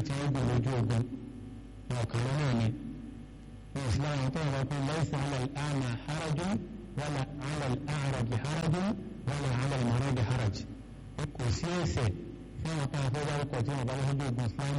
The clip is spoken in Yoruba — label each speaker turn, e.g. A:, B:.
A: tí wọ́n gbé lójú ogun ọ̀kan náà ni islam tó ń rọ́pò laysa ala al-a'ma harajun wala ala al-a'raj harajun wala ala al-marad haraj kò sí ẹ̀ṣẹ̀ tí wọ́n kàn fẹ́ dárúkọ tí wọ́n bá lọ́wọ́ bí ogun islam